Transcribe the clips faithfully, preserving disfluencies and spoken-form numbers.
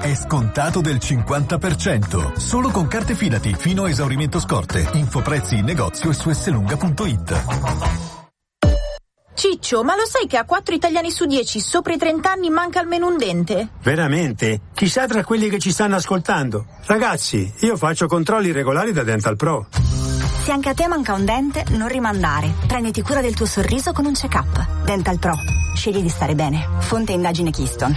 è scontato del cinquanta per cento. Solo con carte Fidati fino a esaurimento scorte. Info prezzi in negozio e su esselunga punto it. Ciccio, ma lo sai che a quattro italiani su dieci sopra i trenta anni manca almeno un dente? Veramente? Chissà tra quelli che ci stanno ascoltando. Ragazzi, io faccio controlli regolari da Dental Pro. Se anche a te manca un dente, non rimandare. Prenditi cura del tuo sorriso con un check-up. Dental Pro. Scegli di stare bene. Fonte indagine Keystone.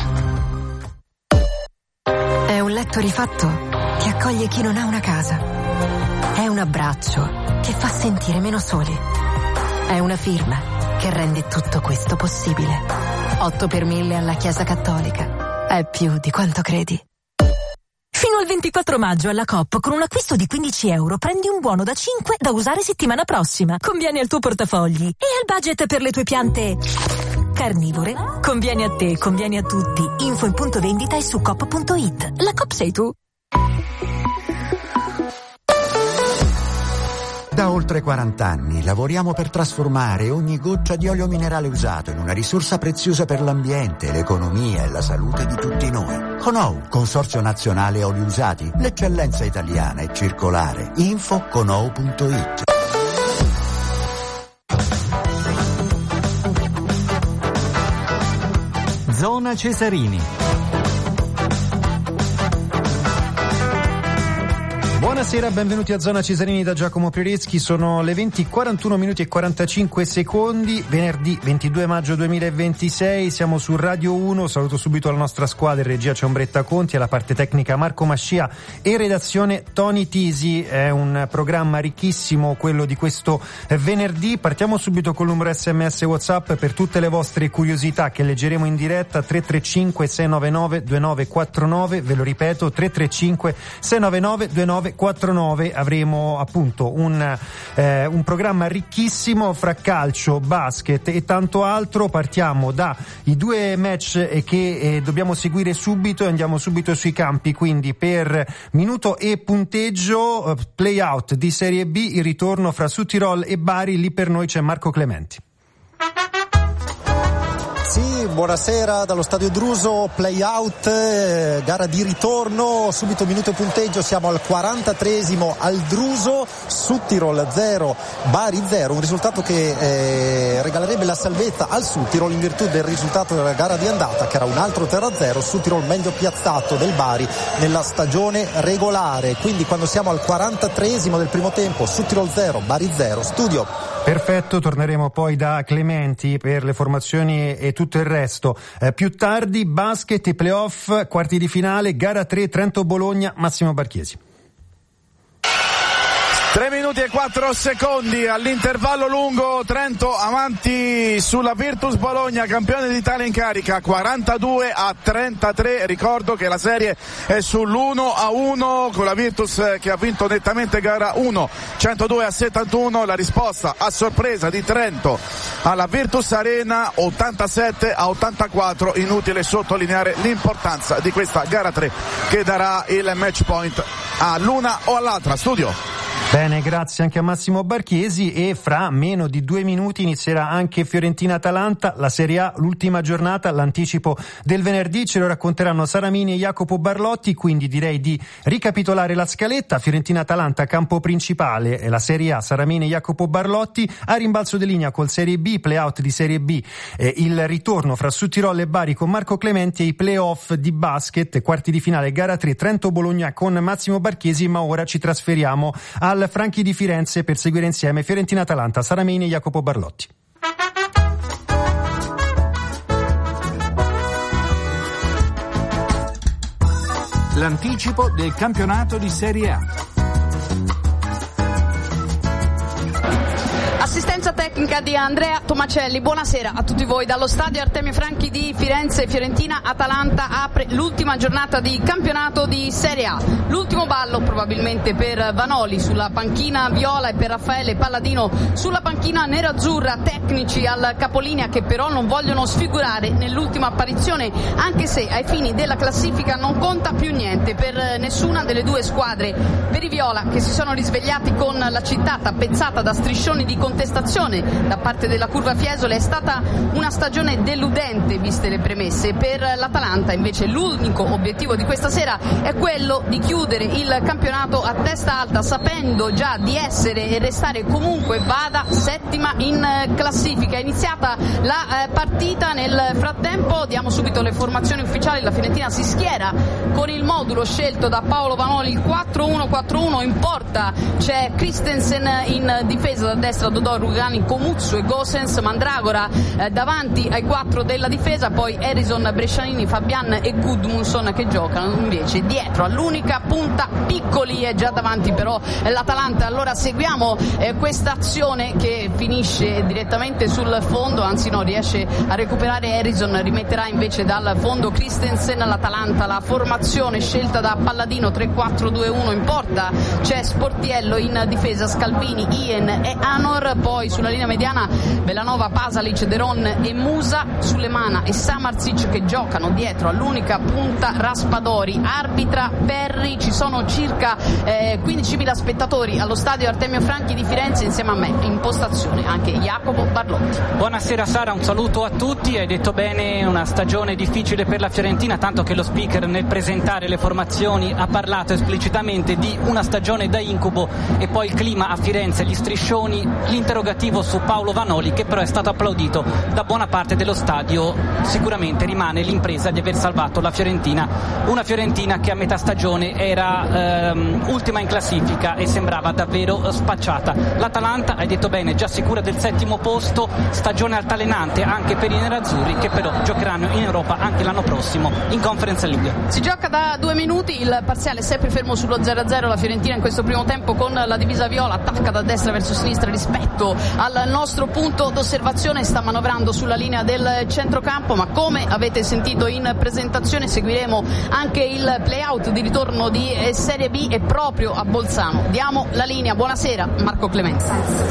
È un letto rifatto che accoglie chi non ha una casa. È un abbraccio che fa sentire meno soli. È una firma che rende tutto questo possibile. otto per mille alla Chiesa Cattolica. È più di quanto credi. Fino al ventiquattro maggio alla Coop con un acquisto di quindici euro prendi un buono da cinque da usare settimana prossima. Conviene al tuo portafogli e al budget per le tue piante carnivore. Conviene a te, conviene a tutti. Info in punto vendita e su coop punto it. La Coop sei tu. Da oltre quaranta anni lavoriamo per trasformare ogni goccia di olio minerale usato in una risorsa preziosa per l'ambiente, l'economia e la salute di tutti noi. Conou, Consorzio Nazionale Oli Usati, l'eccellenza italiana e circolare. Info conou punto it. Zona Cesarini. Buonasera, benvenuti a Zona Cesarini da Giacomo Prioreschi. Sono le venti e quarantuno minuti e quarantacinque secondi, venerdì ventidue maggio duemilaventisei. Siamo su Radio uno. Saluto subito la nostra squadra. In regia c'è Ombretta Conti, alla parte tecnica Marco Mascia e redazione Tony Tisi. È un programma ricchissimo quello di questo venerdì. Partiamo subito col numero sms WhatsApp per tutte le vostre curiosità che leggeremo in diretta. Tre tre cinque sei nove nove due nove quattro nove, ve lo ripeto, tre tre cinque sei nove nove due nove quattro nove. Avremo appunto un, eh, un programma ricchissimo fra calcio, basket e tanto altro. Partiamo da i due match che eh, dobbiamo seguire subito e andiamo subito sui campi. Quindi per minuto e punteggio, eh, play out di Serie B, il ritorno fra Südtirol e Bari. Lì per noi c'è Marco Clementi. Sì, buonasera dallo stadio Druso, play out, eh, gara di ritorno, subito minuto e punteggio, siamo al quarantatreesimo al Druso, Südtirol zero, Bari zero, un risultato che eh, regalerebbe la salvezza al Südtirol in virtù del risultato della gara di andata che era un altro zero a zero, Südtirol meglio piazzato del Bari nella stagione regolare. Quindi quando siamo al quarantatreesimo del primo tempo, Südtirol zero, Bari zero, studio. Perfetto, torneremo poi da Clementi per le formazioni e tutto il resto. Eh, più tardi basket e playoff, quarti di finale, gara tre, Trento-Bologna, Massimo Barchiesi. tre minuti e quattro secondi all'intervallo lungo, Trento avanti sulla Virtus Bologna, campione d'Italia in carica, quarantadue a trentatré. Ricordo che la serie è sull'uno a uno con la Virtus che ha vinto nettamente gara uno, centodue a settantuno. La risposta a sorpresa di Trento alla Virtus Arena, ottantasette a ottantaquattro. Inutile sottolineare l'importanza di questa gara tre che darà il match point all'una o all'altra. Studio. Bene, grazie anche a Massimo Barchiesi. E fra meno di due minuti inizierà anche Fiorentina-Atalanta, la Serie A, l'ultima giornata, l'anticipo del venerdì ce lo racconteranno Saramini e Jacopo Barlotti, quindi direi di ricapitolare la scaletta. Fiorentina-Atalanta, campo principale, la Serie A, Saramini e Jacopo Barlotti. A rimbalzo di linea col Serie B, playout di Serie B, eh, il ritorno fra Südtirol e Bari con Marco Clementi e i playoff di basket, quarti di finale, gara tre, Trento-Bologna con Massimo Barchiesi. Ma ora ci trasferiamo al Franchi di Firenze per seguire insieme Fiorentina-Atalanta, Saramini e Jacopo Barlotti. L'anticipo del campionato di Serie A. Assistenza tecnica di Andrea Tomacelli. Buonasera a tutti voi dallo stadio Artemio Franchi di Firenze. Fiorentina-Atalanta apre l'ultima giornata di campionato di Serie A. L'ultimo ballo probabilmente per Vanoli sulla panchina viola e per Raffaele Palladino sulla panchina nerazzurra. Tecnici al capolinea che però non vogliono sfigurare nell'ultima apparizione, anche se ai fini della classifica non conta più niente per nessuna delle due squadre. Per i viola che si sono risvegliati con la città tappezzata da striscioni di contatto contestazione da parte della curva Fiesole. È stata una stagione deludente viste le premesse. Per l'Atalanta invece l'unico obiettivo di questa sera è quello di chiudere il campionato a testa alta, sapendo già di essere e restare comunque vada settima in classifica. È iniziata la eh, partita, nel frattempo diamo subito le formazioni ufficiali. La Fiorentina si schiera con il modulo scelto da Paolo Vanoli, il quattro uno quattro uno. In porta c'è Christensen, in difesa da destra Dodò, Rugani, Comuzzo e Gosens, Mandragora eh, davanti ai quattro della difesa, poi Harrison, Brescianini, Fabian e Gudmundsson che giocano invece dietro all'unica punta. Piccoli è già davanti però l'Atalanta. Allora seguiamo eh, questa azione che finisce direttamente sul fondo, anzi no, riesce a recuperare Harrison, rimetterà invece dal fondo Christensen. L'Atalanta, la formazione scelta da Palladino, tre quattro due uno. In porta c'è Sportiello, in difesa Scalvini, Ien e Anor, poi sulla linea mediana Belanova, Pasalic, Deron e Musa, Sulemana e Samardzic che giocano dietro all'unica punta Raspadori. Arbitra Perri. Ci sono circa eh, quindicimila spettatori allo stadio Artemio Franchi di Firenze. Insieme a me in postazione anche Jacopo Barlotti. Buonasera Sara, un saluto a tutti. Hai detto bene, una stagione difficile per la Fiorentina, tanto che lo speaker nel presentare le formazioni ha parlato esplicitamente di una stagione da incubo. E poi il clima a Firenze, gli striscioni, l'interrogativo su Paolo Vanoli, che però è stato applaudito da buona parte dello stadio. Sicuramente rimane l'impresa di aver salvato la Fiorentina, una Fiorentina che a metà stagione era ehm, ultima in classifica e sembrava davvero spacciata. L'Atalanta, hai detto bene, già sicura del settimo posto, stagione altalenante anche per i nerazzurri, che però giocheranno in Europa anche l'anno prossimo in Conference League. Si gioca da due minuti, il parziale è sempre fermo sullo zero a zero. La Fiorentina in questo primo tempo con la divisa viola attacca da destra verso sinistra rispetto al nostro punto d'osservazione, sta manovrando sulla linea del centrocampo, ma come avete sentito in presentazione seguiremo anche il play-out di ritorno di Serie B e proprio a Bolzano. Diamo la linea, buonasera Marco Clemente.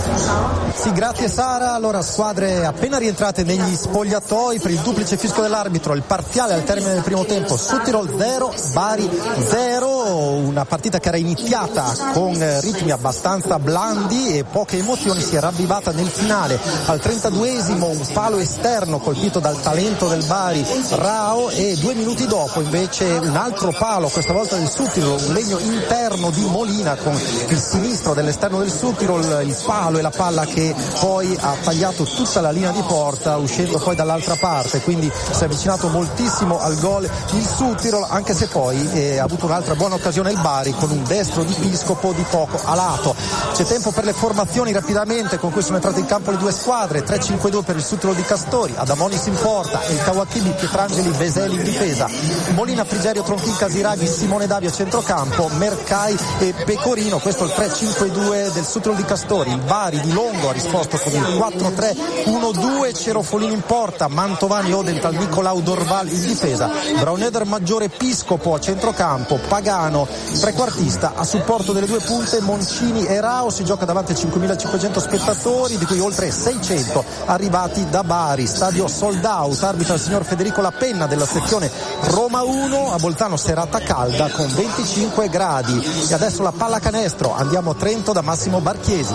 Sì, grazie Sara. Allora, squadre appena rientrate negli spogliatoi per il duplice fischio dell'arbitro, il parziale al termine del primo tempo: Südtirol zero, Bari zero, una partita che era iniziata con ritmi abbastanza blandi e poche emozioni, si è ravvivata nel finale. Al trentaduesimo un palo esterno colpito dal talento del Bari, Rao, e due minuti dopo invece un altro palo, questa volta del Südtirol, un legno interno di Molina con il sinistro dell'esterno del Südtirol, il palo e la palla che poi ha tagliato tutta la linea di porta uscendo poi dall'altra parte, quindi si è avvicinato moltissimo al gol il Südtirol, anche se poi eh, ha avuto un'altra buona occasione il Bari con un destro di Piscopo di poco a lato. C'è tempo per le formazioni rapidamente con cui sono entrate in campo le due squadre: tre cinque due per il Südtirol di Castori, Adamonis in porta, El Kawakibi, Pietrangeli, Veseli in difesa, Molina, Frigerio, Tronchin, Casiraghi, Simone Davia a centrocampo, Mercai e Pecorino. Questo è il tre cinque due del Südtirol di Castori. Il Bari di Longo ha risposto con il quattro tre uno due, Cerofolini in porta, Mantovani, Odenthal, Nicolau, Dorval in difesa, Brauneder, Maggiore, Piscopo a centrocampo, Pagano trequartista a supporto delle due punte, Moncini e Rao. Si gioca davanti a cinquemilacinquecento spettatori, di cui oltre seicento arrivati da Bari, stadio sold out. Arbitra il signor Federico Lapenna della sezione Roma uno. A Bolzano serata calda con venticinque gradi. E adesso la pallacanestro, andiamo a Trento da Massimo Barchiesi.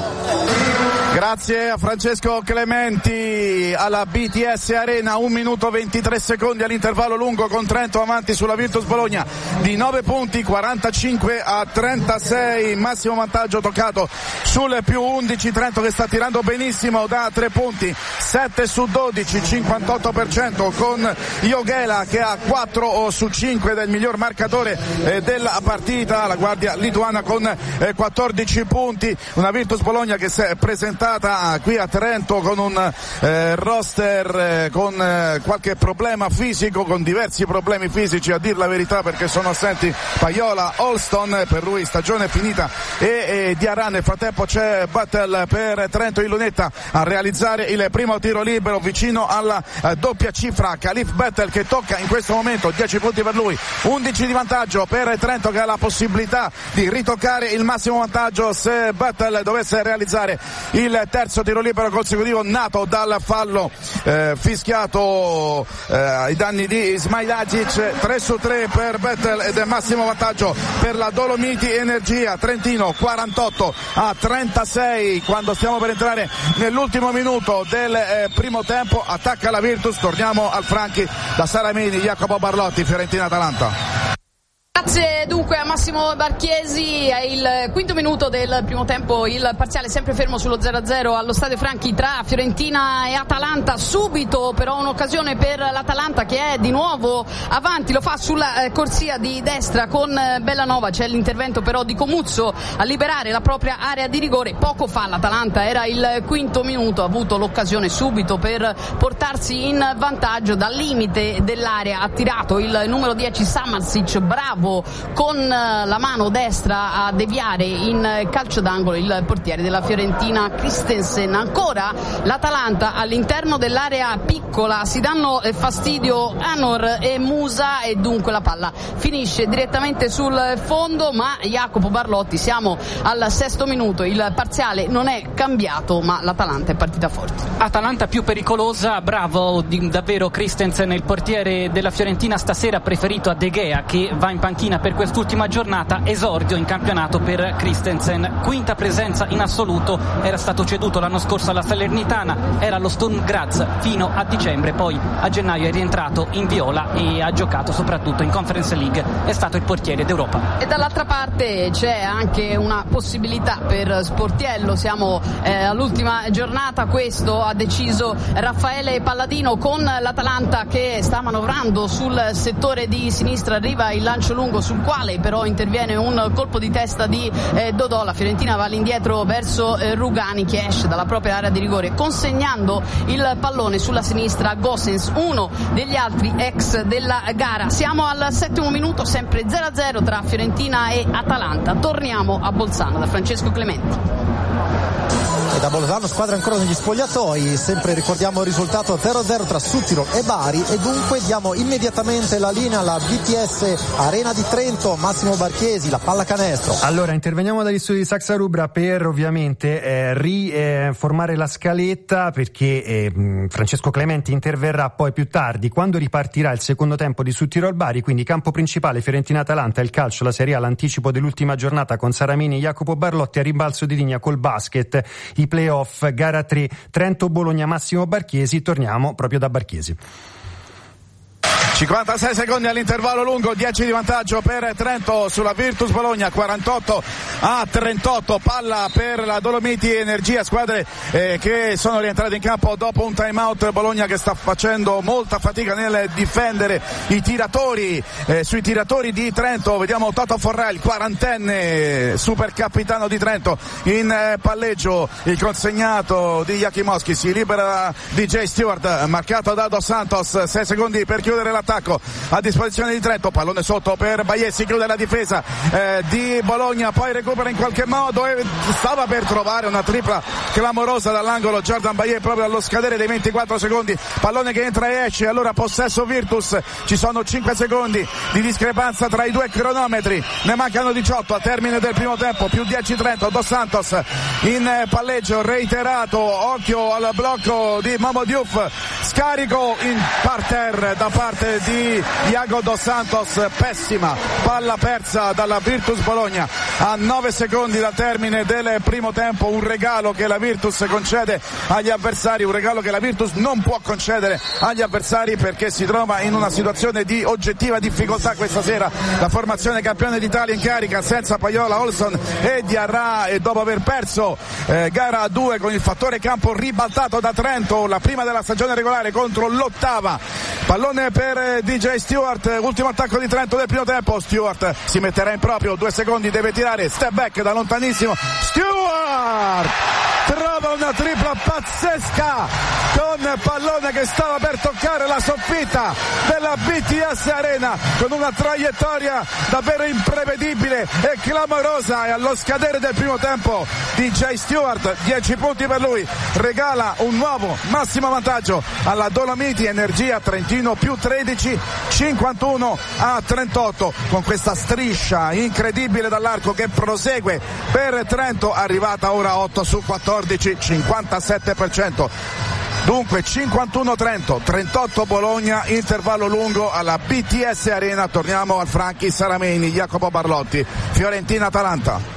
Grazie a Francesco Clementi. Alla B T S Arena, un minuto ventitré secondi all'intervallo lungo, con Trento avanti sulla Virtus Bologna di nove punti, quarantacinque a trentasei, massimo vantaggio toccato sul più undici. Trento che sta tirando benissimo da tre punti, sette su dodici, cinquantotto per cento, con Joghela che ha quattro su cinque del miglior marcatore eh, della partita. La guardia lituana con eh, quattordici punti. Una Virtus Bologna che si è presentata qui a Trento con un eh, roster eh, con eh, qualche problema fisico, con diversi problemi fisici a dir la verità, perché sono assenti Paiola, Holston, per lui stagione finita, e, e Diarra. Nel frattempo c'è Battle per Trento in lunetta a realizzare il primo tiro libero vicino alla eh, doppia cifra. Khalif Battle che tocca in questo momento dieci punti per lui, undici di vantaggio per Trento, che ha la possibilità di ritoccare il massimo vantaggio se Battle dovesse realizzare il il terzo tiro libero consecutivo nato dal fallo eh, fischiato eh, ai danni di Ismailagic. Tre su tre per Vettel ed è massimo vantaggio per la Dolomiti Energia. Trentino quarantotto a trentasei quando stiamo per entrare nell'ultimo minuto del eh, primo tempo. Attacca la Virtus, torniamo al Franchi da Salamini, Jacopo Barlotti, Fiorentina Atalanta. Grazie dunque a Massimo Barchiesi. È il quinto minuto del primo tempo, il parziale sempre fermo sullo zero a zero allo Stadio Franchi tra Fiorentina e Atalanta. Subito però un'occasione per l'Atalanta che è di nuovo avanti, lo fa sulla corsia di destra con Bellanova, c'è l'intervento però di Comuzzo a liberare la propria area di rigore. Poco fa l'Atalanta, era il quinto minuto, ha avuto l'occasione subito per portarsi in vantaggio dal limite dell'area, ha tirato il numero dieci Samarsic, bravo con la mano destra a deviare in calcio d'angolo il portiere della Fiorentina Christensen. Ancora l'Atalanta all'interno dell'area piccola, si danno fastidio Anor e Musa e dunque la palla finisce direttamente sul fondo, ma Jacopo Barlotti, siamo al sesto minuto, il parziale non è cambiato ma l'Atalanta è partita forte. Atalanta più pericolosa, bravo di, davvero Christensen, il portiere della Fiorentina stasera preferito a De Gea che va in panchina per quest'ultima giornata. Esordio in campionato per Christensen, quinta presenza in assoluto, era stato ceduto l'anno scorso alla Salernitana, era allo Sturm Graz fino a dicembre, poi a gennaio è rientrato in viola e ha giocato soprattutto in Conference League, è stato il portiere d'Europa. E dall'altra parte c'è anche una possibilità per Sportiello, siamo eh, all'ultima giornata, questo ha deciso Raffaele Palladino con l'Atalanta che sta manovrando sul settore di sinistra, arriva il lancio lungo sul quale però interviene un colpo di testa di eh, Dodò. La Fiorentina va all'indietro verso eh, Rugani che esce dalla propria area di rigore consegnando il pallone sulla sinistra a Gosens, uno degli altri ex della gara. Siamo al settimo minuto, sempre zero a zero tra Fiorentina e Atalanta. Torniamo a Bolzano da Francesco Clementi. E da Bolzano squadra ancora negli spogliatoi, sempre ricordiamo il risultato zero a zero tra Südtirol e Bari e dunque diamo immediatamente la linea alla B T S Arena di Trento. Massimo Barchiesi, la pallacanestro. Allora interveniamo dagli studi di Saxa Rubra per ovviamente eh, riformare eh, la scaletta perché eh, Francesco Clementi interverrà poi più tardi quando ripartirà il secondo tempo di Südtirol Bari, quindi campo principale Fiorentina-Atalanta, il calcio, la Serie A, l'anticipo dell'ultima giornata con Saramini e Jacopo Barlotti, a ribalzo di linea col basket, i playoff, gara tre, Trento-Bologna, Massimo Barchiesi. Torniamo proprio da Barchiesi. cinquantasei secondi all'intervallo lungo, dieci di vantaggio per Trento sulla Virtus Bologna, quarantotto a trentotto, palla per la Dolomiti Energia, squadre eh, che sono rientrate in campo dopo un time out. Bologna che sta facendo molta fatica nel difendere i tiratori, eh, sui tiratori di Trento. Vediamo Toto Forrà, il quarantenne super capitano di Trento, in eh, palleggio, il consegnato di Jakimowski, si libera D J Stewart, marcato da Dos Santos, sei secondi per chiudere l'attacco a disposizione di Trento, pallone sotto per Baiesi, chiude la difesa eh, di Bologna, poi recupera in qualche modo e stava per trovare una tripla clamorosa dall'angolo Jordan Bailly proprio allo scadere dei ventiquattro secondi, pallone che entra e esce. Allora possesso Virtus, ci sono cinque secondi di discrepanza tra i due cronometri, ne mancano diciotto al termine del primo tempo, più dieci Trento. Dos Santos in palleggio reiterato, occhio al blocco di Momo Diouf, scarico in parterre da parte di Iago Dos Santos, pessima palla persa dalla Virtus Bologna a nove secondi dal termine del primo tempo. Un regalo che la Virtus concede agli avversari, un regalo che la Virtus non può concedere agli avversari perché si trova in una situazione di oggettiva difficoltà questa sera. La formazione campione d'Italia in carica senza Paiola, Olson e Diarra, e dopo aver perso eh, gara due con il fattore campo ribaltato da Trento, la prima della stagione regolare contro l'ottava. Pallone per eh, D J Stewart, ultimo attacco di Trento del primo tempo. Stewart si metterà in proprio, due secondi, deve tirare, step back da lontanissimo, Stewart trova una tripla pazzesca con pallone che stava per toccare la soffitta della B T S Arena con una traiettoria davvero imprevedibile e clamorosa, e allo scadere del primo tempo D J Stewart, dieci punti per lui, regala un nuovo massimo vantaggio alla Dolomiti Energia Trentino, più tredici, cinquantuno a trentotto, con questa striscia incredibile dall'arco che prosegue per Trento, arrivata ora a otto su quattordici Monchi cinquantasette per cento. Dunque cinquantuno Trento, trentotto Bologna, intervallo lungo alla B T S Arena. Torniamo al Franchi Sarameni, Jacopo Barlotti, Fiorentina-Atalanta.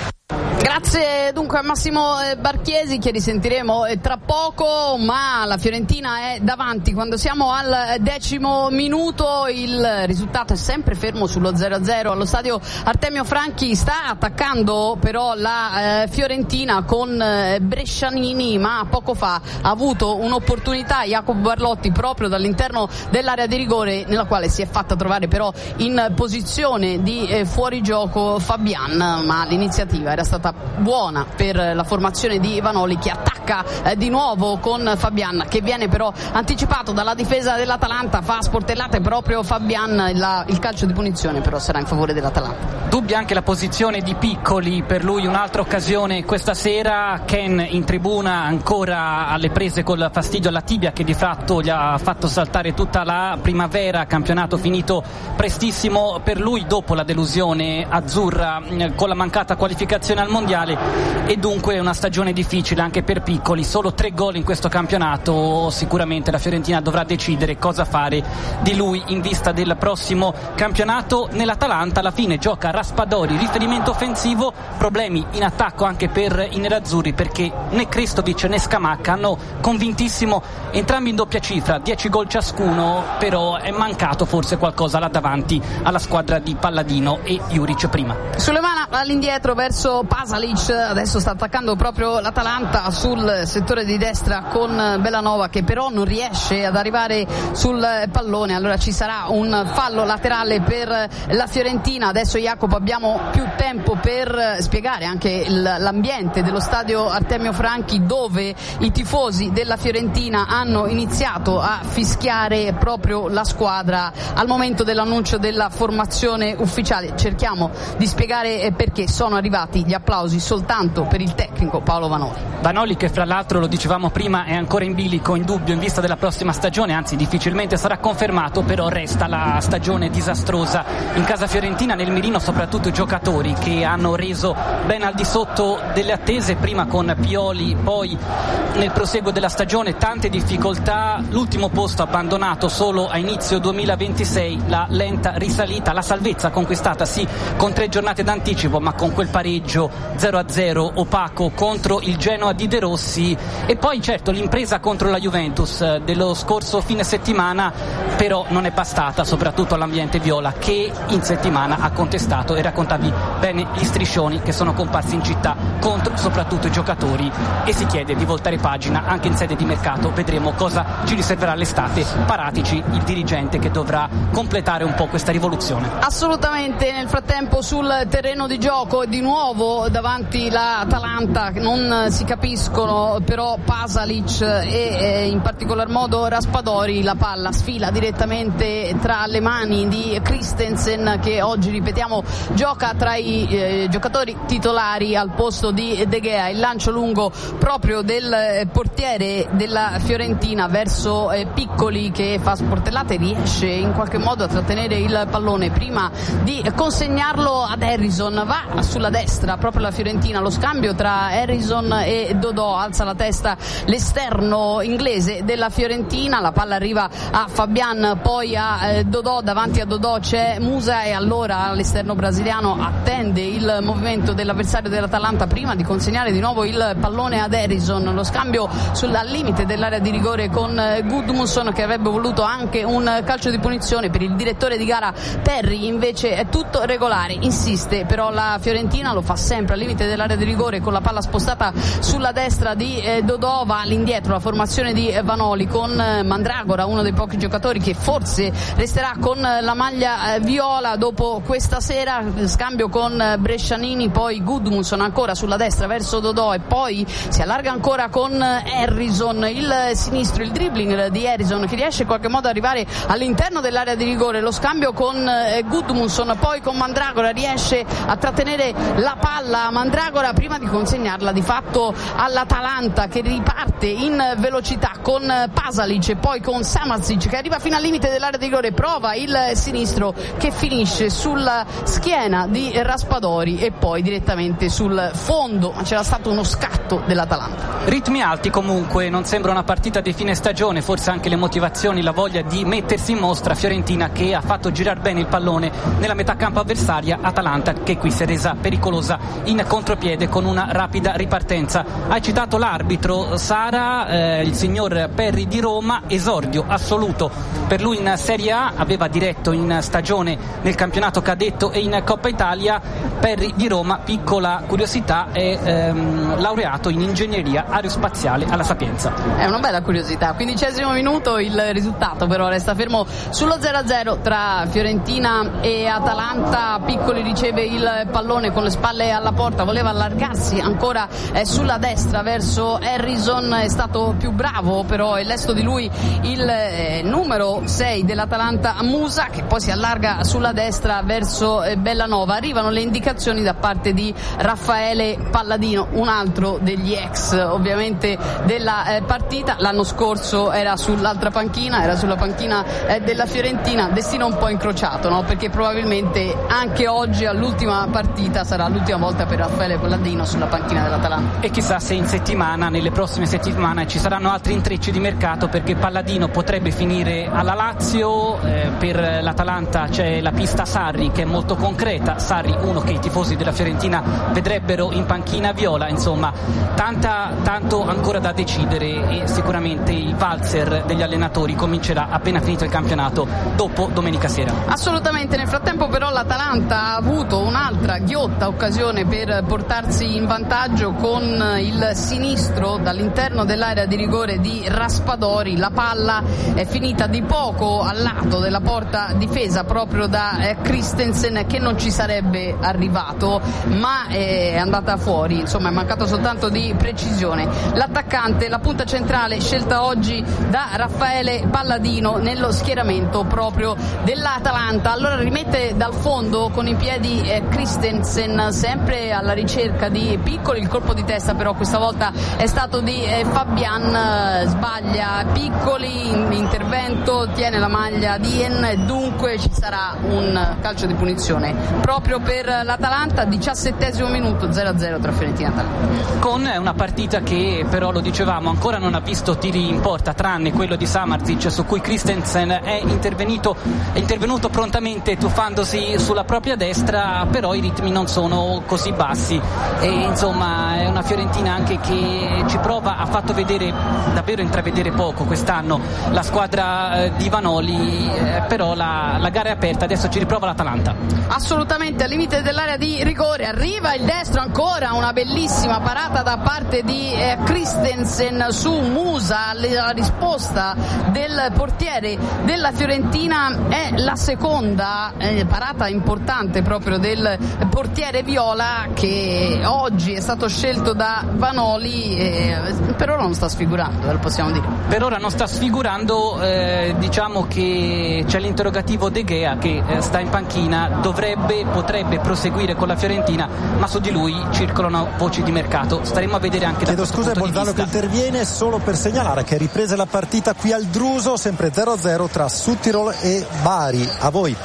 Grazie dunque a Massimo Barchiesi, che risentiremo tra poco, ma la Fiorentina è davanti quando siamo al decimo minuto. Il risultato è sempre fermo sullo zero a zero allo stadio Artemio Franchi. Sta attaccando però la eh, Fiorentina con eh, Brescianini, ma poco fa ha avuto un'opportunità Jacopo Barlotti proprio dall'interno dell'area di rigore, nella quale si è fatta trovare però in posizione di eh, fuorigioco Fabian, ma l'iniziativa era stata buona per la formazione di Vanoli, che attacca eh, di nuovo con Fabian, che viene però anticipato dalla difesa dell'Atalanta. Fa sportellate proprio Fabian, la, il calcio di punizione però sarà in favore dell'Atalanta. Dubbia anche la posizione di Piccoli, per lui un'altra occasione questa sera. Ken in tribuna ancora alle prese col fastidio alla tibia, che di fatto gli ha fatto saltare tutta la primavera, campionato finito prestissimo per lui dopo la delusione azzurra con la mancata qualificazione al mondiale, e dunque una stagione difficile anche per Piccoli. Solo tre gol in questo campionato, sicuramente la Fiorentina dovrà decidere cosa fare di lui in vista del prossimo campionato. Nell'Atalanta alla fine gioca Raspadori, riferimento offensivo, problemi in attacco anche per i nerazzurri, perché né Kristovic né Scamacca hanno convintissimo entrambi in doppia cifra, dieci gol ciascuno, però è mancato forse qualcosa là davanti alla squadra di Palladino e Juric prima. Sulemana all'indietro verso Pasalic, adesso sta attaccando proprio l'Atalanta sul settore di destra con Bellanova, che però non riesce ad arrivare sul pallone. Allora ci sarà un fallo laterale per la Fiorentina. Adesso Jacopo abbiamo più tempo per spiegare anche l'ambiente dello stadio Artemio Franchi, dove i tifosi della Fiorentina hanno iniziato a fischiare proprio la squadra al momento dell'annuncio della formazione ufficiale. Cerchiamo di spiegare perché sono arrivati gli applausi soltanto per il tecnico Paolo Vanoli. Vanoli, che fra l'altro, lo dicevamo prima, è ancora in bilico, in dubbio in vista della prossima stagione, anzi difficilmente sarà confermato, però resta la stagione disastrosa in casa fiorentina. Nel mirino soprattutto i giocatori che hanno reso ben al di sotto delle attese, prima con Pioli, poi nel proseguo della stagione tante difficoltà, l'ultimo posto abbandonato solo a inizio duemilaventisei, la lenta risalita, la salvezza conquistata sì con tre giornate d'anticipo, ma con quel pareggio zero a zero opaco contro il Genoa di De Rossi, e poi certo l'impresa contro la Juventus dello scorso fine settimana però non è bastata, soprattutto all'ambiente viola, che in settimana ha contestato, e raccontavi bene gli striscioni che sono comparsi in città contro soprattutto i giocatori, e si chiede di voltare pagina anche in sede di mercato. Vedremo cosa ci riserverà l'estate. Paratici, il dirigente che dovrà completare un po' questa rivoluzione. Assolutamente. Nel frattempo sul terreno di gioco di nuovo davanti l'Atalanta, non si capiscono però Pasalic e in particolar modo Raspadori. La palla sfila direttamente tra le mani di Christensen, che oggi, ripetiamo, gioca tra i eh, giocatori titolari al posto di De Gea. Il lancio lungo proprio del portiere della Fiorentina verso eh, Piccoli, che fa sportellate, riesce in qualche modo a trattenere il pallone prima di consegnarlo ad Harrison. Va sulla destra proprio la Fiorentina, lo scambio tra Harrison e Dodò, alza la testa l'esterno inglese della Fiorentina, la palla arriva a Fabian, poi a eh, Dodò, davanti a Dodò c'è Musa, e allora l'esterno brasiliano attende il movimento dell'avversario dell'Atalanta prima di consegnare di nuovo il pallone ad Harrison. Lo scambio sul, al limite dell'area di rigore con eh, Gudmundsson, che avrebbe voluto anche un calcio di punizione. Per il direttore di gara Terry invece è tutto regolare, insiste però la Fiorentina, lo fa sempre al limite dell'area di rigore con la palla spostata sulla destra di eh, Dodò. Va all'indietro la formazione di eh, Vanoli con eh, Mandragora, uno dei pochi giocatori che forse resterà con eh, la maglia eh, viola dopo questa sera. Scambio con eh, Brescianini, poi Gudmundsson ancora sulla destra verso Dodò, e poi si allarga ancora con eh, Harrison, il eh, sinistro, il dribbling di Harrison, che riesce in qualche modo ad arrivare all'interno dell'area di rigore. Lo scambio con eh, Gudmundsson, poi con Mandragora, riesce a trattenere la palla Mandragora prima di consegnarla di fatto all'Atalanta. Atalanta che riparte in velocità con Pasalic e poi con Samardžić che arriva fino al limite dell'area di rigore, prova il sinistro che finisce sulla schiena di Raspadori e poi direttamente sul fondo, ma c'era stato uno scatto dell'Atalanta. Ritmi alti comunque, non sembra una partita di fine stagione, forse anche le motivazioni, la voglia di mettersi in mostra. Fiorentina che ha fatto girare bene il pallone nella metà campo avversaria, Atalanta che qui si è resa pericolosa in contropiede con una rapida ripartenza. Hai citato l'arbitro Sara, eh, il signor Perri di Roma, esordio assoluto per lui in Serie A, aveva diretto in stagione nel campionato cadetto e in Coppa Italia. Perri di Roma, piccola curiosità, è ehm, laureato in ingegneria aerospaziale alla Sapienza. È una bella curiosità. Quindicesimo minuto, il risultato però resta fermo sullo zero a zero tra Fiorentina e Atalanta. Piccoli riceve il pallone con le spalle alla porta, voleva allargarsi ancora eh, sulla destra verso Harrison, è stato più bravo però è lesto di lui il eh, numero sei dell'Atalanta Musa, che poi si allarga sulla destra verso eh, Bellanova. Arrivano le indicazioni da parte di Raffaele Palladino, un altro degli ex ovviamente della eh, partita. L'anno scorso era sull'altra panchina, era sulla panchina eh, della Fiorentina, destino un po' incrociato, no? Perché probabilmente anche oggi all'ultima partita sarà l'ultima volta per Raffaele Palladino sulla panchina dell'Atalanta. E chissà se in settimana, nelle prossime settimane ci saranno altri intrecci di mercato, perché Palladino potrebbe finire alla Lazio, eh, per l'Atalanta c'è la pista Sarri che è molto concreta, Sarri uno che i tifosi della Fiorentina vedrebbero in panchina viola, insomma tanta, tanto ancora da decidere e sicuramente il valzer degli allenatori comincerà appena finito il campionato dopo domenica sera. Assolutamente. Nel frattempo però l'Atalanta ha avuto un'altra ghiotta occasione per portarsi in vantaggio con il sinistro dall'interno dell'area di rigore di Raspadori. La palla è finita di poco al lato della porta difesa proprio da eh, Christensen, che non ci sarebbe arrivato, ma è andata fuori, insomma è mancato soltanto di precisione. L'attaccante, la punta centrale scelta oggi da Raffaele Palladino nello schieramento proprio dell'Atalanta. Allora rimette dal fondo con i piedi eh, Christensen, sempre alla ricerca di Piccoli, il colpo di testa però questa volta è stato di eh, Fabian, eh, sbaglia Piccoli in intervento, tiene la maglia di Ien e dunque ci sarà un calcio di punizione proprio per l'Atalanta. Diciassettesimo minuto, zero a zero tra Fiorentina e Atalanta. Con una partita che però, lo dicevamo, ancora non ha visto tiri in porta, tranne quello di Samardžić su cui Christensen è intervenuto, è intervenuto prontamente tuffandosi sulla propria destra, però i ritmi non sono così bassi e insomma è una Fiorentina anche che ci prova, ha fatto vedere davvero intravedere poco quest'anno la squadra di Vanoli, eh, però la, la gara è aperta, adesso ci riprova l'Atalanta. Assolutamente, al limite dell'area di rigore arriva il destro, ancora una bellissima parata da parte di eh, Christensen su Musa. La risposta del portiere della Fiorentina è la seconda eh, parata importante proprio del portiere viola, che oggi è stato scelto da Vanoli, eh, per ora non sta sfigurando, lo possiamo dire. Per ora non sta sfigurando, eh, diciamo che c'è l'interrogativo De Gea che eh, sta in panchina, dovrebbe, potrebbe proseguire con la Fiorentina, ma su di lui circolano voci di mercato, staremo a vedere anche da Chiedo questo scusa, punto Bolzano di vista. che interviene solo per segnalare che è ripresa la partita qui al Druso, sempre zero a zero tra Südtirol e Bari. A voi.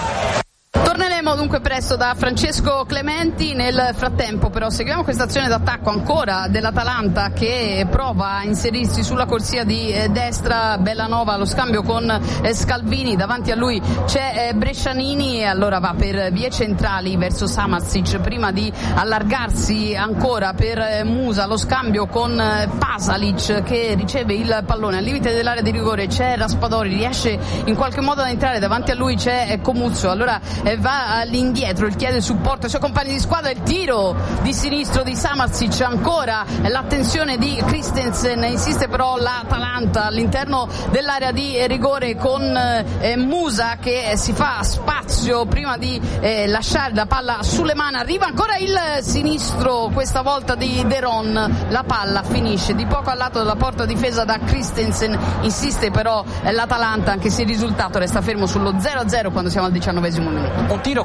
Torneremo dunque presto da Francesco Clementi. Nel frattempo però seguiamo questa azione d'attacco ancora dell'Atalanta che prova a inserirsi sulla corsia di eh, destra. Bellanova allo scambio con eh, Scalvini, davanti a lui c'è eh, Brescianini e allora va per vie centrali verso Samardžić prima di allargarsi ancora per eh, Musa. Lo scambio con eh, Pasalic che riceve il pallone al limite dell'area di rigore, c'è Raspadori, riesce in qualche modo ad entrare, davanti a lui c'è eh, Comuzzo, allora eh, va all'indietro, il chiede supporto ai suoi compagni di squadra, il tiro di sinistro di Samardžić, ancora l'attenzione di Christensen, insiste però l'Atalanta all'interno dell'area di rigore con eh, Musa che si fa spazio prima di eh, lasciare la palla sulle mani, arriva ancora il sinistro questa volta di De Ron, la palla finisce di poco al lato della porta difesa da Christensen, insiste però eh, l'Atalanta anche se il risultato resta fermo sullo zero a zero quando siamo al diciannovesimo minuto. Un tiro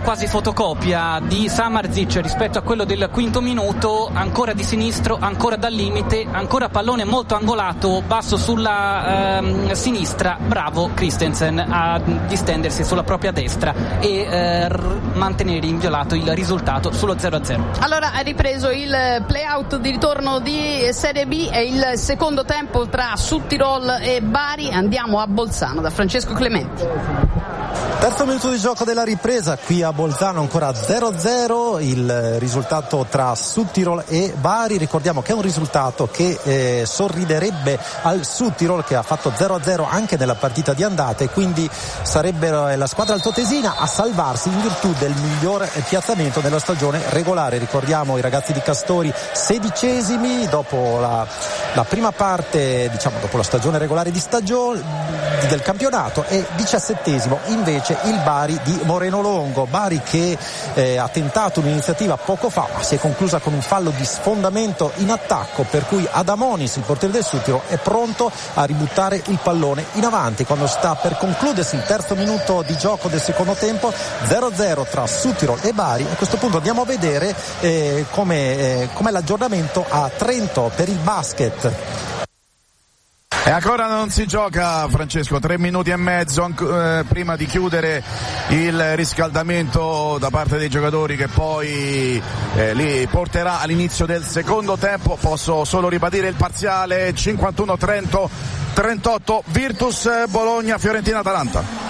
quasi fotocopia di Samardzic rispetto a quello del quinto minuto, ancora di sinistro, ancora dal limite, ancora pallone molto angolato, basso sulla ehm, sinistra, bravo Christensen a distendersi sulla propria destra e eh, r- mantenere inviolato il risultato sullo zero a zero. Allora è ripreso il play-out di ritorno di Serie B, è il secondo tempo tra Südtirol e Bari. Andiamo a Bolzano da Francesco Clementi. Terzo minuto di gioco della ripresa qui a Bolzano, ancora zero a zero il risultato tra Südtirol e Bari. Ricordiamo che è un risultato che eh, sorriderebbe al Südtirol, che ha fatto zero a zero anche nella partita di andata, e quindi sarebbe la squadra altoatesina a salvarsi in virtù del miglior piazzamento nella stagione regolare. Ricordiamo i ragazzi di Castori sedicesimi dopo la, la prima parte, diciamo dopo la stagione regolare di stagione del campionato, e diciassettesimo invece il Bari di Moreno Longo. Bari che eh, ha tentato un'iniziativa poco fa, ma si è conclusa con un fallo di sfondamento in attacco, per cui Adamonis, il portiere del Südtirol, è pronto a ributtare il pallone in avanti quando sta per concludersi il terzo minuto di gioco del secondo tempo. Zero a zero tra Südtirol e Bari. A questo punto andiamo a vedere eh, come eh, com'è l'aggiornamento a Trento per il basket. E ancora non si gioca, Francesco, tre minuti e mezzo eh, prima di chiudere il riscaldamento da parte dei giocatori, che poi eh, li porterà all'inizio del secondo tempo. Posso solo ribadire il parziale: cinquantuno trenta trentotto Virtus Bologna, Fiorentina Atalanta.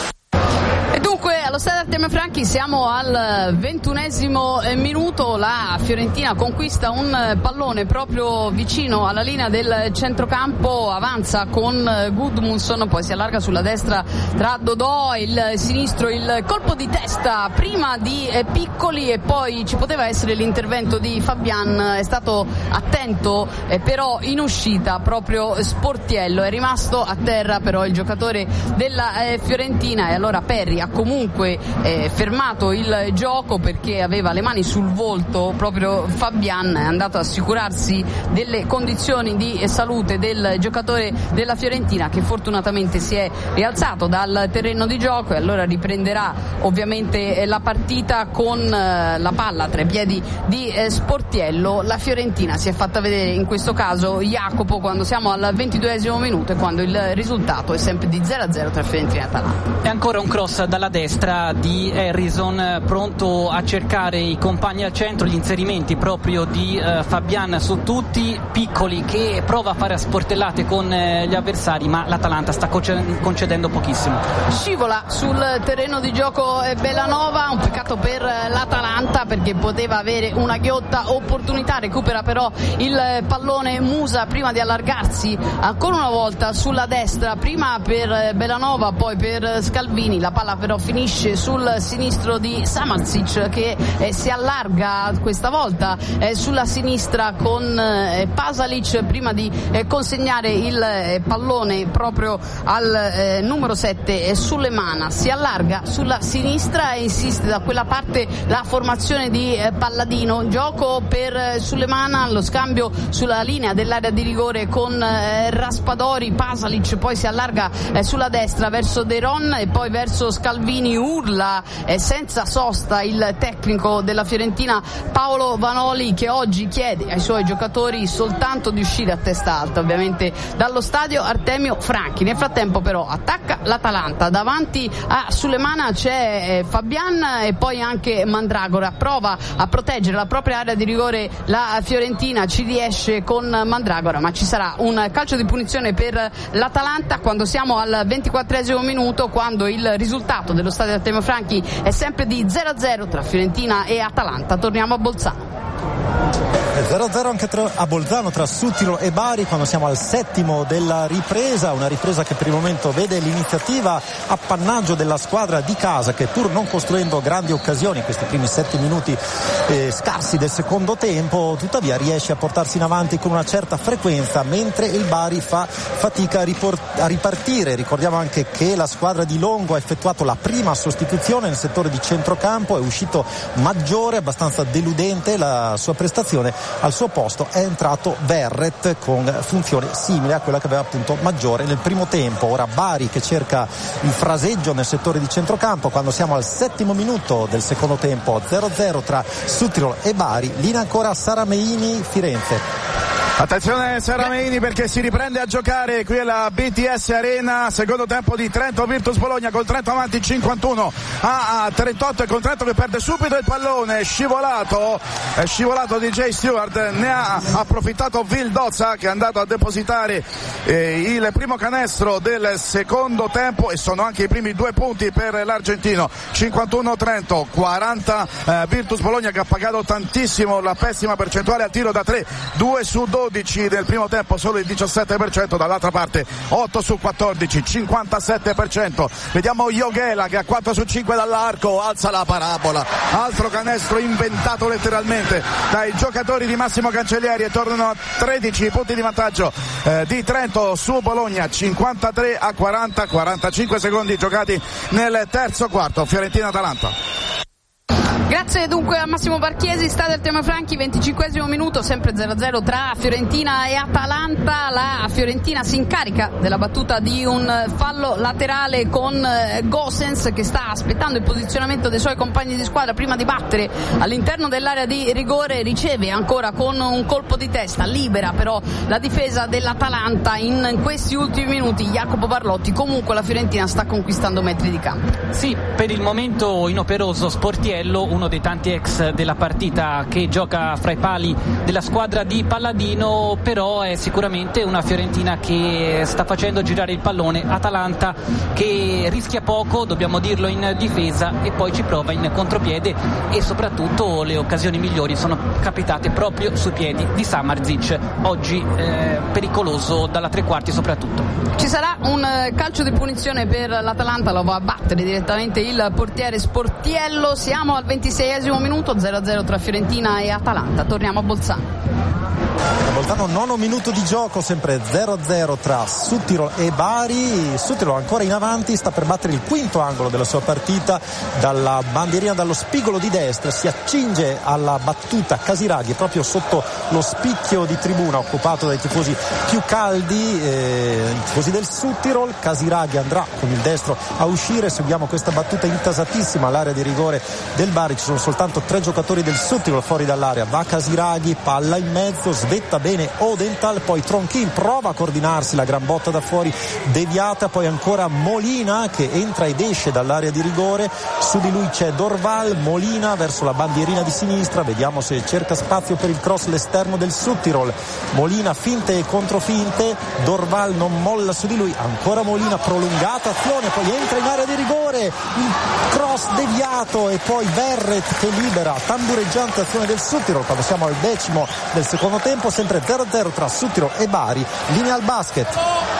E dunque allo stadio Artemio Franchi siamo al ventunesimo minuto, la Fiorentina conquista un pallone proprio vicino alla linea del centrocampo, avanza con Gudmundsson, poi si allarga sulla destra tra Dodò e il sinistro, il colpo di testa prima di Piccoli e poi ci poteva essere l'intervento di Fabian, è stato attento eh, però in uscita proprio Sportiello, è rimasto a terra però il giocatore della eh, Fiorentina, e allora Perri ha comunque eh, fermato il gioco perché aveva le mani sul volto proprio Fabian, è andato ad assicurarsi delle condizioni di salute del giocatore della Fiorentina, che fortunatamente si è rialzato dal terreno di gioco e allora riprenderà ovviamente la partita con eh, la palla tra i piedi di eh, Sportiello. La Fiorentina si è fatta vedere in questo caso Jacopo quando siamo al ventiduesimo minuto e quando il risultato è sempre di zero a zero tra Fiorentina e Atalanta. E ancora un cross dalla destra di Harrison, pronto a cercare i compagni al centro, gli inserimenti proprio di eh, Fabian su tutti, Piccoli che prova a fare sportellate con eh, gli avversari, ma l'Atalanta sta concedendo pochissimo. Scivola sul terreno di gioco Bellanova, un peccato per l'Atalanta perché poteva avere una ghiotta opportunità, recupera però il pallone Musa prima di allargarsi ancora una volta sulla destra, prima per Bellanova poi per Scalvini, la palla però finisce sul sinistro di Samardzic che eh, si allarga questa volta eh, sulla sinistra con eh, Pasalic prima di eh, consegnare il eh, pallone proprio al eh, numero sette eh, Sulemana, si allarga sulla sinistra e insiste da quella parte la formazione di eh, Palladino, gioco per eh, Sulemana, lo scambio sulla linea dell'area di rigore con eh, Raspadori, Pasalic poi si allarga eh, sulla destra verso De Ron e poi verso Scalvini, urla eh, senza sosta il tecnico della Fiorentina Paolo Vanoli, che oggi chiede ai suoi giocatori soltanto di uscire a testa alta ovviamente dallo stadio Artemio Franchi. Nel frattempo però attacca l'Atalanta, davanti a Sulemana c'è eh, Fabian e poi anche Mandragora, prova a proteggere la propria area di rigore la Fiorentina, ci riesce con Mandragora ma ci sarà un calcio di punizione per l'Atalanta quando siamo al ventiquattresimo minuto, quando il risultato dello stadio Artemio Franchi è sempre di zero a zero tra Fiorentina e Atalanta. Torniamo a Bolzano. zero a zero anche tra, a Bolzano tra Südtirol e Bari quando siamo al settimo della ripresa, una ripresa che per il momento vede l'iniziativa appannaggio della squadra di casa, che pur non costruendo grandi occasioni in questi primi sette minuti eh, scarsi del secondo tempo, tuttavia riesce a portarsi in avanti con una certa frequenza, mentre il Bari fa fatica a, riport- a ripartire. Ricordiamo anche che la squadra di Longo ha effettuato la prima sostituzione nel settore di centrocampo, è uscito Maggiore, abbastanza deludente la sua prestazione, al suo posto è entrato Verret con funzione simile a quella che aveva appunto Maggiore nel primo tempo. Ora Bari che cerca il fraseggio nel settore di centrocampo quando siamo al settimo minuto del secondo tempo, zero a zero tra Südtirol e Bari. Linea ancora Sarameini, Firenze. Attenzione Sarameini perché si riprende a giocare qui alla B T S Arena, secondo tempo di Trento Virtus Bologna, col Trento avanti cinquantuno a trentotto, e con Trento che perde subito il pallone, è scivolato, è scivolato D J Stewart, ne ha approfittato Vildozza che è andato a depositare eh, il primo canestro del secondo tempo, e sono anche i primi due punti per l'argentino. Cinquantuno Trento, quaranta eh, Virtus Bologna, che ha pagato tantissimo la pessima percentuale al tiro da tre, due su dodici del primo tempo, solo il diciassette per cento, dall'altra parte otto su quattordici, cinquantasette per cento. Vediamo Joghela che ha quattro su cinque dall'arco, alza la parabola, altro canestro inventato letteralmente dai giocatori di Massimo Cancellieri, e tornano a tredici punti di vantaggio eh, di Trento su Bologna, cinquantatré a quaranta, quarantacinque secondi giocati nel terzo quarto. Fiorentina-Atalanta. Grazie dunque a Massimo Barchiesi. Stadio Artemio Franchi, venticinquesimo minuto, sempre zero a zero tra Fiorentina e Atalanta. La Fiorentina si incarica della battuta di un fallo laterale con Gosens, che sta aspettando il posizionamento dei suoi compagni di squadra prima di battere all'interno dell'area di rigore. Riceve ancora con un colpo di testa, libera però la difesa dell'Atalanta in questi ultimi minuti. Jacopo Barlotti. Comunque la Fiorentina sta conquistando metri di campo. Sì, per il momento inoperoso Sportiello, uno dei tanti ex della partita che gioca fra i pali della squadra di Palladino, però è sicuramente una Fiorentina che sta facendo girare il pallone. Atalanta che rischia poco, dobbiamo dirlo, in difesa, e poi ci prova in contropiede, e soprattutto le occasioni migliori sono capitate proprio sui piedi di Samardzic, oggi eh, pericoloso dalla tre quarti soprattutto. Ci sarà un calcio di punizione per l'Atalanta, lo va a battere direttamente il portiere Sportiello. Siamo al ventiseiesimo minuto, zero a zero tra Fiorentina e Atalanta. Torniamo a Bolzano. Bolzano, nono minuto di gioco, sempre zero a zero tra Südtirol e Bari. Südtirol ancora in avanti, sta per battere il quinto angolo della sua partita dalla bandierina, dallo spigolo di destra, si accinge alla battuta Casiraghi proprio sotto lo spicchio di tribuna occupato dai tifosi più caldi, eh, i tifosi del Südtirol. Casiraghi andrà con il destro a uscire, seguiamo questa battuta intasatissima all'area di rigore del Bari, ci sono soltanto tre giocatori del Südtirol fuori dall'area, va Casiraghi, palla in mezzo, svetta bene Odenthal, poi Tronchin prova a coordinarsi, la gran botta da fuori deviata, poi ancora Molina che entra ed esce dall'area di rigore, su di lui c'è Dorval, Molina verso la bandierina di sinistra, vediamo se cerca spazio per il cross l'esterno del Südtirol, Molina finte e controfinte, Dorval non molla su di lui, ancora Molina, prolungata azione, poi entra in area di rigore, il cross deviato e poi Verret che libera, tambureggiante azione del Südtirol quando siamo al decimo del secondo tempo, sempre zero a zero tra Südtirol e Bari. Linea al basket.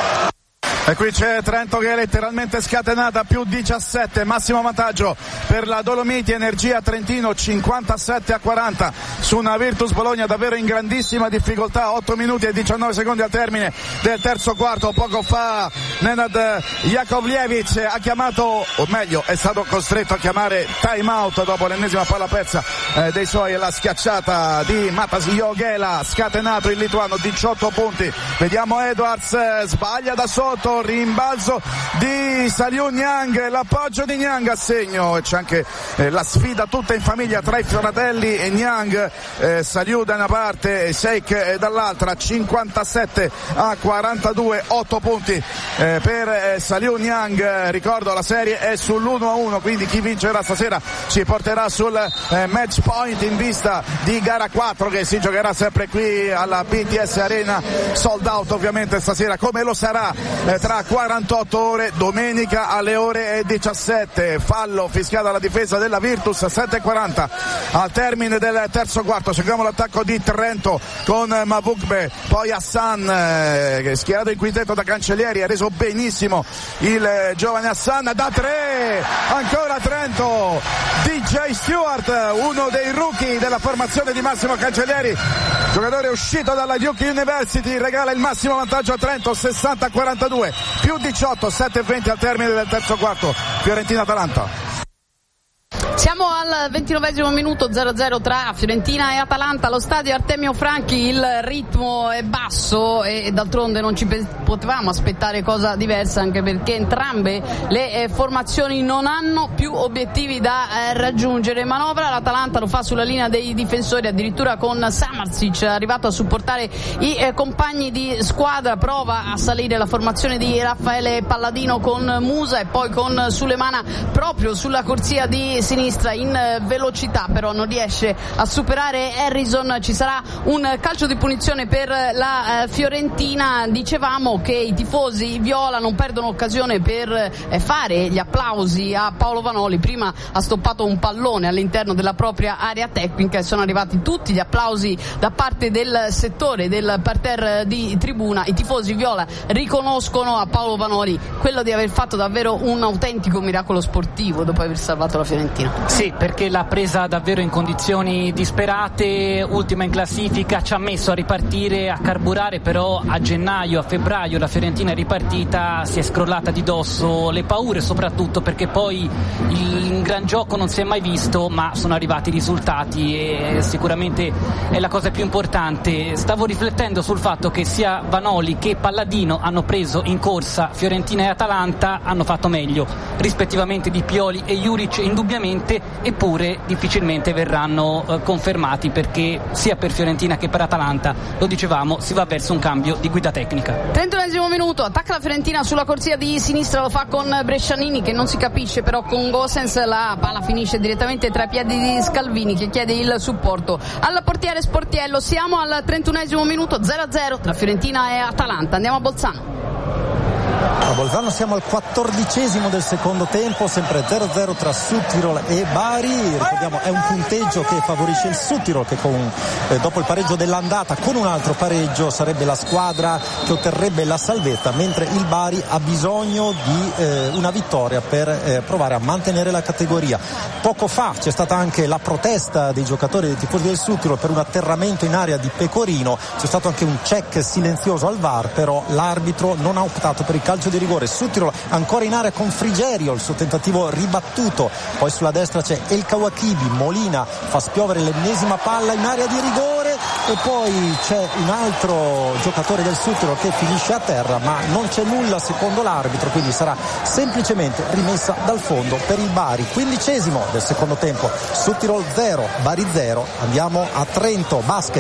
E qui c'è Trento che è letteralmente scatenata, più diciassette, massimo vantaggio per la Dolomiti Energia Trentino, cinquantasette a quaranta su una Virtus Bologna davvero in grandissima difficoltà. Otto minuti e diciannove secondi al termine del terzo quarto. Poco fa Nenad Jakovljevic ha chiamato, o meglio è stato costretto a chiamare time out dopo l'ennesima palla persa eh, dei suoi, e la schiacciata di Matas Joghela, scatenato il lituano, diciotto punti. Vediamo Edwards, eh, sbaglia da sotto, rimbalzo di Saliu Niang, l'appoggio di Niang a segno, e c'è anche eh, la sfida tutta in famiglia tra i fratelli e Niang, eh, Saliu da una parte e Sheikh dall'altra. Cinquantasette a quarantadue, otto punti eh, per eh, Saliu Niang. Ricordo la serie è sull'uno a uno, quindi chi vincerà stasera ci porterà sul eh, match point in vista di gara quattro che si giocherà sempre qui alla B T S Arena, sold out ovviamente stasera, come lo sarà eh, tra quarantotto ore, domenica alle ore diciassette. Fallo fischiato alla difesa della Virtus, sette e quaranta al termine del terzo quarto. Seguiamo l'attacco di Trento con Mavukbe, poi Hassan eh, che è schierato in quintetto da Cancellieri, ha reso benissimo il eh, giovane Hassan da tre, ancora Trento, D J Stewart, uno dei rookie della formazione di Massimo Cancellieri, giocatore uscito dalla Duke University, regala il massimo vantaggio a Trento, sessanta a quarantadue, più diciotto, sette e venti al termine del terzo quarto. Fiorentina-Atalanta. Siamo Siamo al ventinovesimo minuto, zero a zero tra Fiorentina e Atalanta allo stadio Artemio Franchi. Il ritmo è basso e d'altronde non ci pe- potevamo aspettare cosa diversa, anche perché entrambe le eh, formazioni non hanno più obiettivi da eh, raggiungere. Manovra l'Atalanta lo fa sulla linea dei difensori, addirittura con Samardzic arrivato a supportare i eh, compagni di squadra. Prova a salire la formazione di Raffaele Palladino con Musa e poi con Sulemana proprio sulla corsia di sinistra in velocità, però non riesce a superare Harrison. Ci sarà un calcio di punizione per la eh, Fiorentina. Dicevamo che i tifosi viola non perdono occasione per eh, fare gli applausi a Paolo Vanoli. Prima ha stoppato un pallone all'interno della propria area tecnica e sono arrivati tutti gli applausi da parte del settore del parterre di tribuna. I tifosi viola riconoscono a Paolo Vanoli quello di aver fatto davvero un autentico miracolo sportivo dopo aver salvato la Fiorentina. Sì, perché l'ha presa davvero in condizioni disperate, ultima in classifica, ci ha messo a ripartire, a carburare, però a gennaio, a febbraio la Fiorentina è ripartita, si è scrollata di dosso le paure, soprattutto perché poi il gran gioco non si è mai visto, ma sono arrivati i risultati e sicuramente è la cosa più importante. Stavo riflettendo sul fatto che sia Vanoli che Palladino hanno preso in corsa Fiorentina e Atalanta, hanno fatto meglio rispettivamente di Pioli e Juric indubbiamente, eppure difficilmente verranno eh, confermati, perché sia per Fiorentina che per Atalanta, lo dicevamo, si va verso un cambio di guida tecnica. trentunesimo minuto, attacca la Fiorentina sulla corsia di sinistra, lo fa con Brescianini che non si capisce però con Gosens, la palla finisce direttamente tra i piedi di Scalvini che chiede il supporto al portiere Sportiello. Siamo al trentunesimo minuto, zero a zero tra Fiorentina e Atalanta. Andiamo a Bolzano. A Bolzano siamo al quattordicesimo del secondo tempo, sempre zero a zero tra Südtirol e Bari. Ricordiamo è un punteggio che favorisce il Südtirol, che con, eh, dopo il pareggio dell'andata con un altro pareggio sarebbe la squadra che otterrebbe la salvezza, mentre il Bari ha bisogno di eh, una vittoria per eh, provare a mantenere la categoria. Poco fa c'è stata anche la protesta dei giocatori e dei tifosi del Südtirol per un atterramento in area di Pecorino, c'è stato anche un check silenzioso al V A R, però l'arbitro non ha optato per il calcio di rigore. Südtirol ancora in area con Frigerio, il suo tentativo ribattuto, poi sulla destra c'è El Kawakibi, Molina fa spiovere l'ennesima palla in area di rigore e poi c'è un altro giocatore del Südtirol che finisce a terra, ma non c'è nulla secondo l'arbitro, quindi sarà semplicemente rimessa dal fondo per il Bari. Quindicesimo del secondo tempo, Südtirol zero, Bari zero. Andiamo a Trento, basket.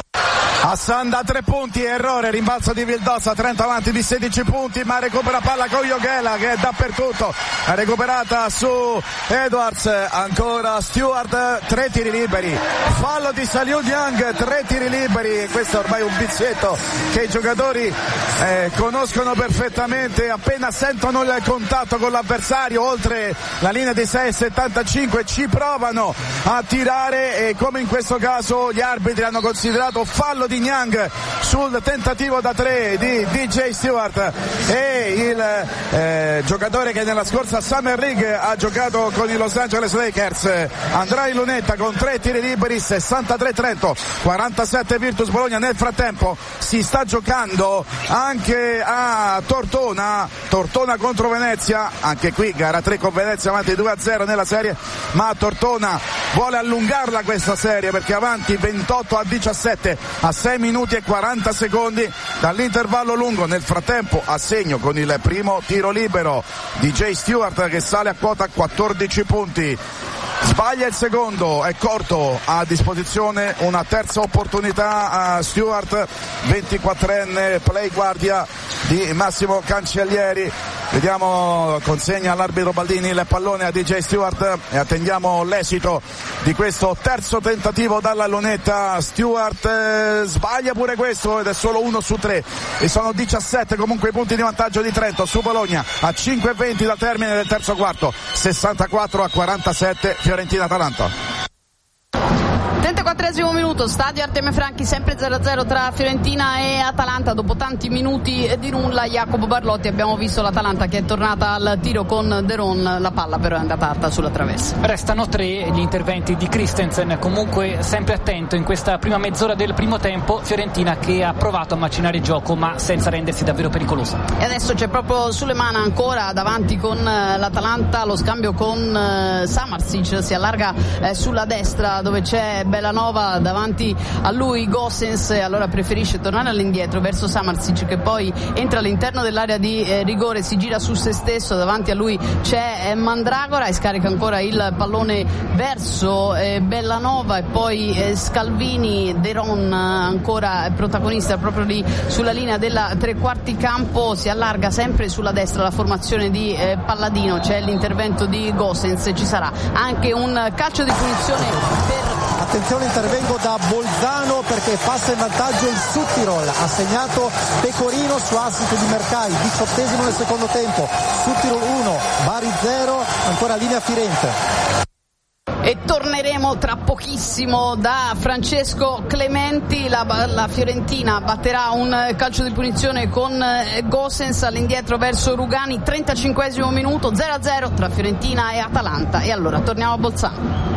Hassan da tre punti, errore, rimbalzo di Vildosa, Trento avanti di sedici punti, ma recupera palla con Joghela che è dappertutto, ha recuperata su Edwards, ancora Stewart, tre tiri liberi, fallo di Saliu Niang, tre tiri liberi, questo è ormai un vizietto che i giocatori eh, conoscono perfettamente, appena sentono il contatto con l'avversario oltre la linea dei sei virgola settantacinque ci provano a tirare e come in questo caso gli arbitri hanno considerato fallo di Niang sul tentativo da tre di D J Stewart e il eh, giocatore che nella scorsa Summer League ha giocato con i Los Angeles Lakers, Andrai Lunetta, con tre tiri liberi, sessantatré Trento, quarantasette Virtus Bologna. Nel frattempo si sta giocando anche a Tortona, Tortona contro Venezia, anche qui gara tre con Venezia avanti due a zero nella serie, ma Tortona vuole allungarla questa serie perché avanti ventotto a diciassette a sei minuti e quaranta secondi dall'intervallo lungo. Nel frattempo a segno con il primo tiro libero D J Stewart che sale a quota quattordici punti, sbaglia il secondo, è corto, a disposizione una terza opportunità a Stewart, ventiquattrenne play guardia di Massimo Cancellieri. Vediamo, consegna all'arbitro Baldini il pallone a D J Stewart e attendiamo l'esito di questo terzo tentativo dalla lunetta. Stewart eh, sbaglia pure questo ed è solo uno su tre e sono diciassette comunque i punti di vantaggio di Trento su Bologna a cinque e venti dal termine del terzo quarto, sessantaquattro a quarantasette Fiorentina-Atalanta. trentaquattresimo minuto, stadio Artemio Franchi, sempre zero a zero tra Fiorentina e Atalanta. Dopo tanti minuti di nulla, Jacopo Barlotti, abbiamo visto l'Atalanta che è tornata al tiro con De Ron, la palla però è andata alta sulla traversa. Restano tre gli interventi di Christensen, comunque sempre attento in questa prima mezz'ora del primo tempo. Fiorentina che ha provato a macinare il gioco ma senza rendersi davvero pericolosa. E adesso c'è proprio Sulemana ancora davanti con l'Atalanta, lo scambio con Samardzic, si allarga sulla destra dove c'è Bellanova, davanti a lui Gosens, allora preferisce tornare all'indietro verso Samardzic che poi entra all'interno dell'area di eh, rigore, si gira su se stesso, davanti a lui c'è eh, Mandragora e scarica ancora il pallone verso eh, Bellanova e poi eh, Scalvini. De Ron ancora protagonista proprio lì sulla linea della tre quarti campo, si allarga sempre sulla destra la formazione di eh, Palladino, c'è l'intervento di Gosens e ci sarà anche un calcio di punizione per... Attenzione, intervengo da Bolzano perché passa in vantaggio il Südtirol, ha segnato Pecorino su assist di Mercai, diciottesimo nel secondo tempo. Südtirol uno, Bari zero, ancora linea Firenze. E torneremo tra pochissimo da Francesco Clementi. La, la Fiorentina batterà un calcio di punizione con Gosens all'indietro verso Rugani, trentacinquesimo minuto, zero a zero tra Fiorentina e Atalanta. E allora torniamo a Bolzano.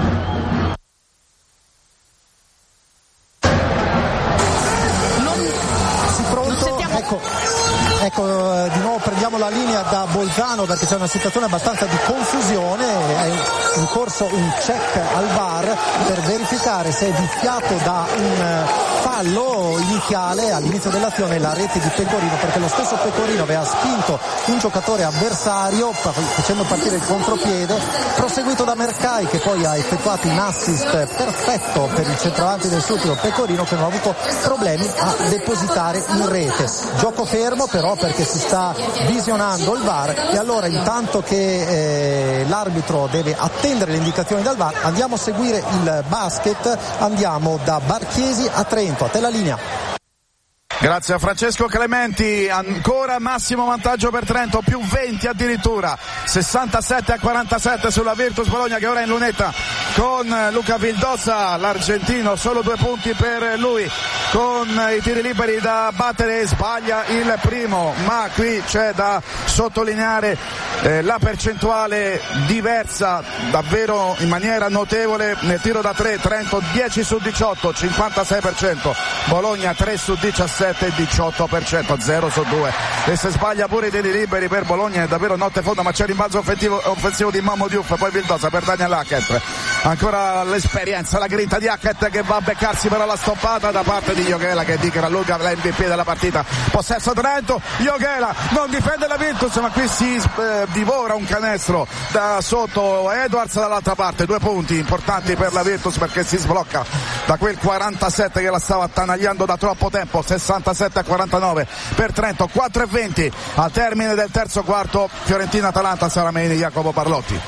Ecco, di nuovo prendiamo la linea da Bolzano perché c'è una situazione abbastanza di confusione, è in corso un check al V A R per verificare se è viziato da un fallo iniziale all'inizio dell'azione la rete di Pecorino, perché lo stesso Pecorino aveva spinto un giocatore avversario facendo partire il contropiede, proseguito da Mercai che poi ha effettuato un assist perfetto per il centravanti del Südtirol, Pecorino, che non ha avuto problemi a depositare in rete. Gioco fermo però perché si sta visionando il V A R e allora intanto che eh, l'arbitro deve attendere le indicazioni dal V A R andiamo a seguire il basket, andiamo da Barchiesi a Trento. A te la linea. Grazie a Francesco Clementi, ancora massimo vantaggio per Trento, più venti addirittura, sessantasette a quarantasette sulla Virtus Bologna che ora è in lunetta con Luca Vildosa, l'argentino, solo due punti per lui, con i tiri liberi da battere, sbaglia il primo, ma qui c'è da sottolineare eh, la percentuale diversa davvero in maniera notevole nel tiro da tre. Trento dieci su diciotto, cinquantasei per cento, Bologna tre su diciassette, diciotto per cento, zero su due, e se sbaglia pure i tiri liberi per Bologna è davvero notte fonda, ma c'è il rimbalzo offensivo, offensivo di Mammo Diouf, poi Vildosa per Daniel Hackett, ancora l'esperienza, la grinta di Hackett che va a beccarsi però la stoppata da parte di Joghela che dichiara lunga l'M V P della partita. Possesso Trento, Joghela non difende la Virtus ma qui si eh, divora un canestro da sotto Edwards dall'altra parte, due punti importanti per la Virtus perché si sblocca da quel quarantasette che la stava attanagliando da troppo tempo. Sessantasette a quarantanove per Trento, quattro e venti al termine del terzo quarto, Fiorentina-Atalanta. Salameni, Jacopo Barlotti.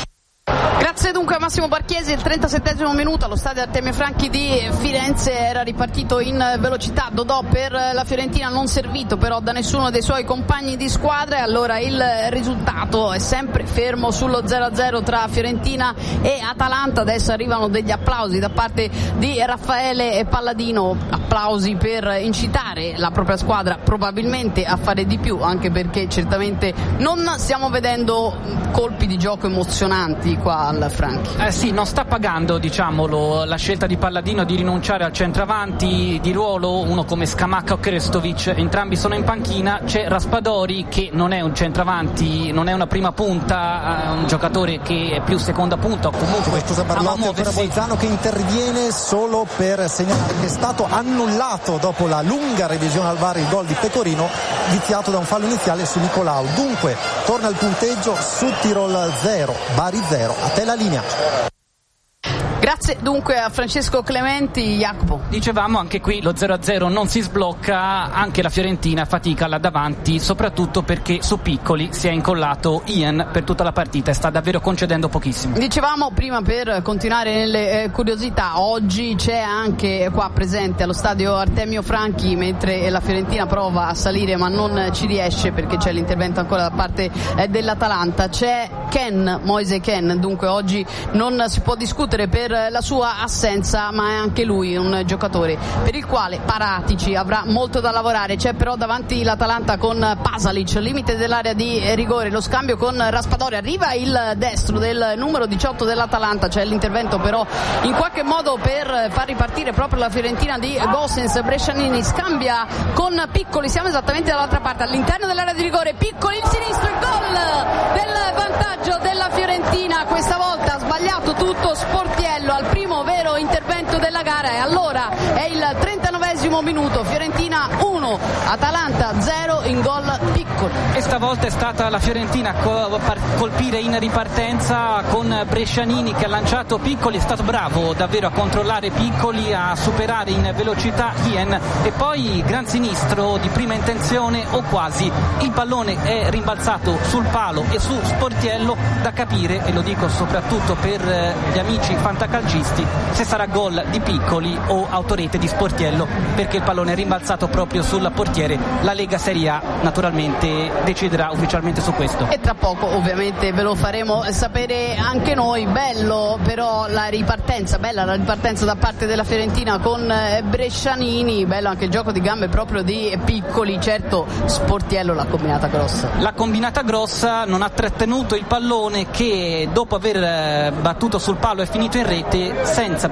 Grazie dunque a Massimo Barchiesi. Il trentasettesimo minuto allo stadio Artemio Franchi di Firenze, era ripartito in velocità Dodò per la Fiorentina, non servito però da nessuno dei suoi compagni di squadra, e allora il risultato è sempre fermo sullo zero a zero tra Fiorentina e Atalanta. Adesso arrivano degli applausi da parte di Raffaele Palladino, applausi per incitare la propria squadra probabilmente a fare di più, anche perché certamente non stiamo vedendo colpi di gioco emozionanti qua al Franchi. Eh sì, non sta pagando, diciamolo, la scelta di Palladino di rinunciare al centravanti di ruolo, uno come Scamacca o Krestovic, entrambi sono in panchina. C'è Raspadori che non è un centravanti, non è una prima punta, un giocatore che è più seconda punta o comunque scusa Barlotti, ancora Bolzano che interviene solo per segnalare che è stato annullato dopo la lunga revisione al V A R il gol di Pecorino, viziato da un fallo iniziale su Nicolau. Dunque torna il punteggio, Südtirol zero, Bari zero. A te la linea. Grazie dunque a Francesco Clementi. Jacopo, dicevamo anche qui lo zero a zero non si sblocca, anche la Fiorentina fatica là davanti, soprattutto perché su Piccoli si è incollato Ian per tutta la partita e sta davvero concedendo pochissimo. Dicevamo prima, per continuare nelle eh, curiosità, oggi c'è anche qua presente allo stadio Artemio Franchi, mentre la Fiorentina prova a salire ma non ci riesce perché c'è l'intervento ancora da parte eh, dell'Atalanta, c'è Ken, Moise Ken. Dunque oggi non si può discutere per per la sua assenza, ma è anche lui un giocatore per il quale Paratici avrà molto da lavorare. C'è però davanti l'Atalanta con Pasalic, limite dell'area di rigore, lo scambio con Raspadori, arriva il destro del numero diciotto dell'Atalanta, c'è l'intervento però in qualche modo per far ripartire proprio la Fiorentina di Gosens. Brescianini scambia con Piccoli, siamo esattamente dall'altra parte, all'interno dell'area di rigore, Piccoli, il sinistro, il gol del vantaggio della Fiorentina. Questa volta ha sbagliato tutto Sportiello al primo vero intervento della gara, e allora è il trentanovesimo minuto, Fiorentina uno, Atalanta zero, in gol Piccoli. E stavolta è stata la Fiorentina a colpire in ripartenza con Brescianini che ha lanciato Piccoli, è stato bravo davvero a controllare Piccoli, a superare in velocità Hien, e poi gran sinistro di prima intenzione o quasi, il pallone è rimbalzato sul palo e su Sportiello, da capire, e lo dico soprattutto per gli amici fantacalcisti, se sarà gol di Piccoli o autorete di Sportiello, perché il pallone è rimbalzato proprio sul portiere. La Lega Serie A naturalmente deciderà ufficialmente su questo. E tra poco ovviamente ve lo faremo sapere anche noi. Bello però la ripartenza, bella la ripartenza da parte della Fiorentina con Brescianini, bello anche il gioco di gambe proprio di Piccoli. Certo, Sportiello l'ha combinata grossa. La combinata grossa, non ha trattenuto il pallone che dopo aver battuto sul palo è finito in rete senza